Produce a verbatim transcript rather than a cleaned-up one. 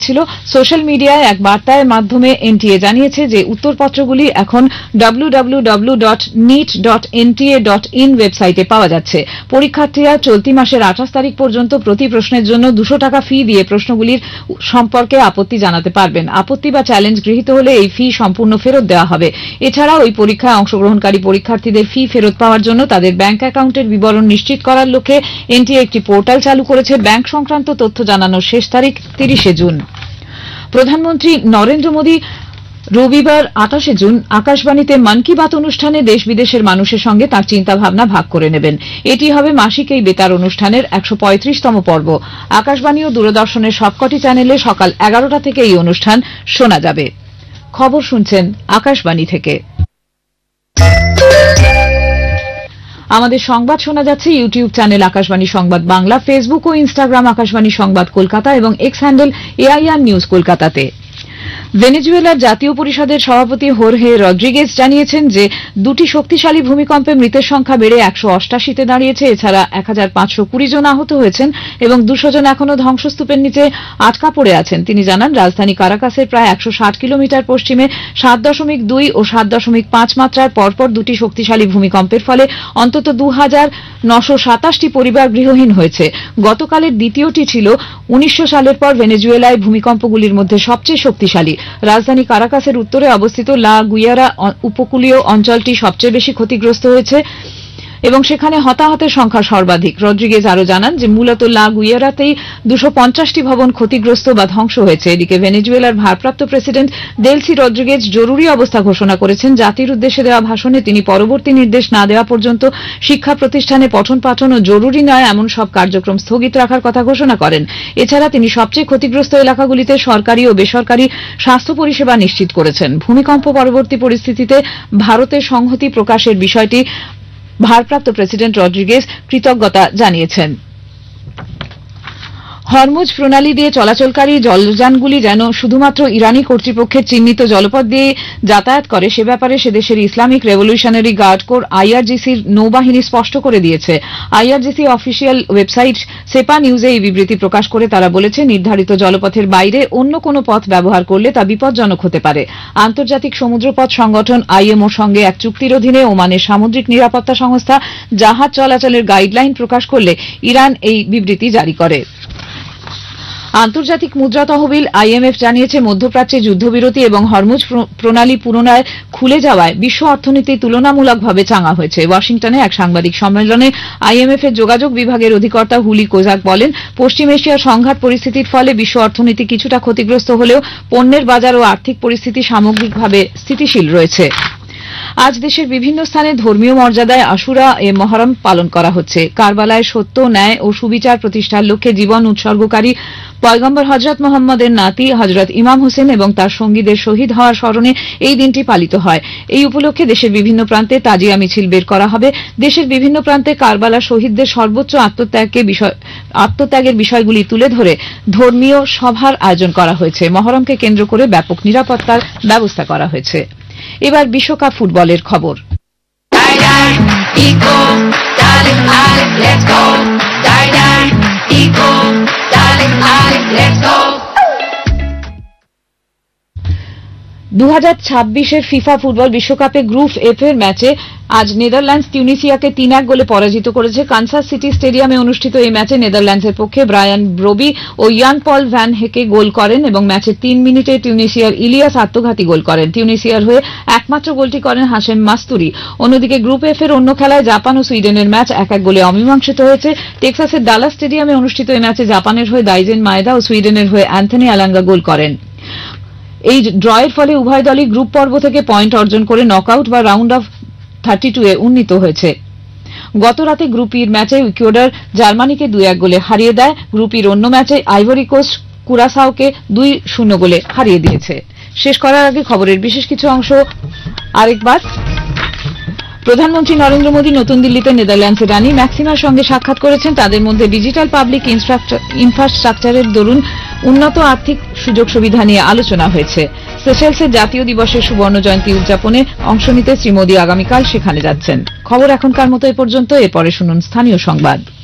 ছিল। সোশ্যাল মিডিয়ায় এক বার্তার মাধ্যমে এনটিএ জানিয়েছে যে উত্তরপত্রগুলি এখন W W W dot NEET dot NTA dot in ওয়েবসাইটে পাওয়া যাচ্ছে। পরীক্ষার্থীরা চলতি মাসের আঠাশ তারিখ পর্যন্ত প্রতি প্রশ্নের জন্য দুশো টাকা ফি দিয়ে প্রশ্নগুলির সম্পর্কে আপত্তি জানাতে পারবেন। আপত্তি বা চ্যালেঞ্জ গৃহীত হলে এই ফি সম্পূর্ণ ফেরত দেওয়া হবে। এছাড়া ওই পরীক্ষায় অংশগ্রহণকারী পরীক্ষার্থীদের ফি ফেরত পাওয়ার জন্য তাদের ব্যাংক অ্যাকাউন্টের বিবরণ নিশ্চিত করার লক্ষ্যে এনটিএ একটি পোর্টাল চালু করেছে। ব্যাংক সংক্রান্ত তথ্য জানানোর শেষ তারিখ তিরিশে জুন। প্রধানমন্ত্রী নরেন্দ্র মোদী রবিবার আঠাশে জুন আকাশবাণীতে মন কি বাত অনুষ্ঠানে দেশ বিদেশের মানুষের সঙ্গে তাঁর চিন্তাভাবনা ভাগ করে নেবেন। এটি হবে মাসিক এই বেতার অনুষ্ঠানের একশো পঁয়ত্রিশতম পর্ব। আকাশবাণী ও দূরদর্শনের সবকটি চ্যানেলে সকাল এগারোটা থেকে এই অনুষ্ঠান শোনা যাবে। খবর শুনছেন আকাশবাণী থেকে। আমাদের সংবাদ শোনা যাচ্ছে ইউটিউব চ্যানেল আকাশবাণী সংবাদ বাংলা, ফেসবুক ও ইনস্টাগ্রাম আকাশবাণী সংবাদ কলকাতা এবং এক্স হ্যান্ডেল এআইআর নিউজ কলকাতাতে। ভেনেজুয়েলার জাতীয় পরিষদের সভাপতি হোর্হে রদ্রিগেজ জানিয়েছেন যে দুটি শক্তিশালী ভূমিকম্পে মৃতের সংখ্যা বেড়ে একশো অষ্টাশিতে দাঁড়িয়েছে। এছাড়া এক হাজার পাঁচশো কুড়ি জন আহত হয়েছেন এবং দুশো জন এখনও ধ্বংসস্তূপের নিচে আটকা পড়ে আছেন। তিনি জানান রাজধানী কারাকাসের প্রায় একশো ষাট কিলোমিটার পশ্চিমে সাত দশমিক দুই ও সাত দশমিক পাঁচ মাত্রার পরপর দুটি শক্তিশালী ভূমিকম্পের ফলে অন্তত দু হাজার নশো সাতাশটি পরিবার গৃহহীন হয়েছে। গতকালের দ্বিতীয়টি ছিল উনিশশো সালের পর ভেনেজুয়েলায় ভূমিকম্পগুলির মধ্যে সবচেয়ে শক্তিশালী। রাজধানী কারাকাসের উত্তরে অবস্থিত লা গুইয়ারা উপকূলীয় অঞ্চলটি সবচেয়ে বেশি ক্ষতিগ্রস্ত হয়েছে এবং সেখানে হতাহতের সংখ্যা সর্বাধিক। রদ্রিগেজ আরও জানান যে মূলত লা গুইয়ারাতেই দুশো পঞ্চাশটি ভবন ক্ষতিগ্রস্ত বা ধ্বংস হয়েছে। এদিকে ভেনেজুয়েলার ভারপ্রাপ্ত প্রেসিডেন্ট ডেলসি রদ্রিগেজ জরুরি অবস্থা ঘোষণা করেছেন। জাতির উদ্দেশ্যে দেওয়া ভাষণে তিনি পরবর্তী নির্দেশ না দেওয়া পর্যন্ত শিক্ষা প্রতিষ্ঠানে পঠন পাঠন ও জরুরি নয় এমন সব কার্যক্রম স্থগিত রাখার কথা ঘোষণা করেন। এছাড়া তিনি সবচেয়ে ক্ষতিগ্রস্ত এলাকাগুলিতে সরকারি ও বেসরকারি স্বাস্থ্য পরিষেবা নিশ্চিত করেছেন। ভূমিকম্প পরবর্তী পরিস্থিতিতে ভারতের সংহতি প্রকাশের বিষয়টি ভারপ্রাপ্ত প্রেসিডেন্ট রদ্রিগেজ কৃতজ্ঞতা জানিয়েছেন। হরমুজ প্রণালী দিয়ে চলাচলকারী জলযানগুলি যেন শুধুমাত্র ইরানি কর্তৃপক্ষের চিহ্নিত জলপথ দিয়ে যাতায়াত করে সে ব্যাপারে সে দেশের ইসলামিক রেভলিউশনারি গার্ড কোর আইআরজিসির নৌবাহিনী স্পষ্ট করে দিয়েছে। আইআরজিসি অফিসিয়াল ওয়েবসাইট সেপা নিউজে এই বিবৃতি প্রকাশ করে তারা বলেছে নির্ধারিত জলপথের বাইরে অন্য কোনো পথ ব্যবহার করলে তা বিপজ্জনক হতে পারে। আন্তর্জাতিক সমুদ্রপথ সংগঠন আইএমওর সঙ্গে এক চুক্তির অধীনে ওমানের সামুদ্রিক নিরাপত্তা সংস্থা জাহাজ চলাচলের গাইডলাইন প্রকাশ করলে ইরান এই বিবৃতি জারি করে। আন্তর্জাতিক মুদ্রা তহবিল আইএমএফ জানিয়েছে মধ্যপ্রাচ্যে যুদ্ধবিরতি এবং হরমুজ প্রণালী পুনরায় খুলে যাওয়ায় বিশ্ব অর্থনীতি তুলনামূলকভাবে চাঙ্গা হয়েছে। ওয়াশিংটনে এক সাংবাদিক সম্মেলনে আইএমএফ এর যোগাযোগ বিভাগের অধিকর্তা হুলি কোজাক বলেন পশ্চিম এশিয়ার সংঘাত পরিস্থিতির ফলে বিশ্ব অর্থনীতি কিছুটা ক্ষতিগ্রস্ত হলেও পণ্যের বাজার ও আর্থিক পরিস্থিতি সামগ্রিকভাবে স্থিতিশীল রয়েছে। আজ দেশের বিভিন্ন স্থানে ধর্মীয় মর্যাদায় আশুরা এ মহরম পালন করা হচ্ছে। কারবালায় সত্য, ন্যায় ও সুবিচার প্রতিষ্ঠার লক্ষ্যে জীবন উৎসর্গকারী পয়গম্বর হযরত মুহাম্মদের নাতি হযরত ইমাম হোসেন এবং তার সঙ্গীদের শহীদ হওয়ার স্মরণে এই দিনটি পালিত হয়। এই উপলক্ষে দেশের বিভিন্ন প্রান্তে তাজিয়া মিছিল বের করা হবে। দেশের বিভিন্ন প্রান্তে কারবালা শহীদদের সর্বোচ্চ আত্মত্যাগকে বিষয় আত্মত্যাগের বিষয়গুলি তুলে ধরে ধর্মীয় সভার আয়োজন করা হয়েছে। মহরমকে কেন্দ্র করে ব্যাপক নিরাপত্তার ব্যবস্থা করা হয়েছে। এবার বিশ্বকাপ ফুটবলের খবর। দু হাজার ছাব্বিশের ফিফা ফুটবল বিশ্বকাপে গ্রুপ এফ এর ম্যাচে আজ নেদারল্যান্ডস তিউনিসিয়াকে তিন এক গোলে পরাজিত করেছে। কানসাস সিটি স্টেডিয়ামে অনুষ্ঠিত এই ম্যাচে নেদারল্যান্ডসের পক্ষে ব্রায়ান ব্রোবি ও ইয়ান পল ভ্যান হেকে গোল করেন এবং ম্যাচের তিন মিনিটে টিউনিসিয়ার ইলিয়াস আত্মঘাতী গোল করেন। টিউনিসিয়ার হয়ে একমাত্র গোলটি করেন হাশেম মাস্তুরি। অন্যদিকে গ্রুপ এফ এর অন্য খেলায় জাপান ও সুইডেনের ম্যাচ এক এক গোলে অমীমাংসিত হয়েছে। টেক্সাসের ডালাস স্টেডিয়ামে অনুষ্ঠিত এই ম্যাচে জাপানের হয়ে দাইজেন মায়েদা ও সুইডেনের হয়ে অ্যান্থনি আলাঙ্গা গোল করেন। এই ড্রয়ের ফলে উভয় দলই গ্রুপ পর্ব থেকে পয়েন্ট অর্জন করে নকআউট বা রাউন্ড অফ থার্টি টু এ উন্নীত হয়েছে। গতরাতে গ্রুপ ইর ম্যাচে ইকুয়েডর জার্মানিকে দুই এক গোলে হারিয়ে দেয়। গ্রুপ ইর অন্য ম্যাচে আইভরি কোস্ট কুরাসাওকে দুই শূন্য গোলে হারিয়ে দিয়েছে। শেষ করার আগে খবরের বিশেষ কিছু অংশ আরেকবার। প্রধানমন্ত্রী নরেন্দ্র মোদী নতুন দিল্লিতে নেদারল্যান্ডসের রানী ম্যাক্সিমার সঙ্গে সাক্ষাৎ করেছেন। তাদের মধ্যে ডিজিটাল পাবলিক ইনফ্রাস্ট্রাকচারের দরুন উন্নত আর্থিক সুযোগ সুবিধা নিয়ে আলোচনা হয়েছে। সেশেলসের জাতীয় দিবসের সুবর্ণ জয়ন্তী উদযাপনে অংশ নিতে শ্রী মোদী আগামীকাল সেখানে যাচ্ছেন। খবর এখনকার মতো এ পর্যন্ত। এরপরে শুনুন স্থানীয় সংবাদ।